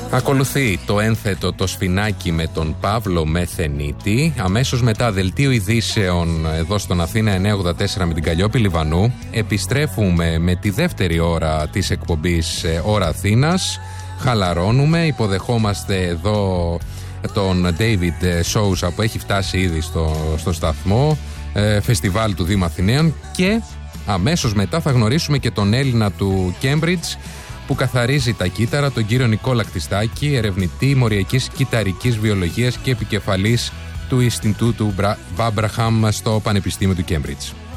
Ακολουθεί το ένθετο το σφινάκι με τον Παύλο Μεθενίτη. Αμέσως μετά δελτίο ειδήσεων εδώ στον Αθήνα 984 με την Καλλιόπη Λιβανού. Επιστρέφουμε με τη δεύτερη ώρα της εκπομπής Ώρα Αθήνας. Χαλαρώνουμε, υποδεχόμαστε εδώ τον David Sousa που έχει φτάσει ήδη στο σταθμό, φεστιβάλ του Δήμου Αθηναίων, και αμέσως μετά θα γνωρίσουμε και τον Έλληνα του Cambridge που καθαρίζει τα κύτταρα, τον κύριο Νικόλα Κτιστάκη, ερευνητή μοριακής κυταρικής βιολογίας και επικεφαλής του Ινστιτούτου Μπάμπραχαμ στο Πανεπιστήμιο του Cambridge.